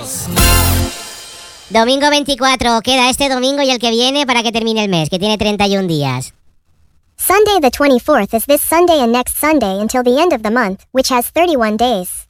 Domingo 24, queda este domingo y el que viene para que termine el mes, que tiene 31 días. Sunday the 24th is this Sunday and next Sunday until the end of the month, which has 31 days.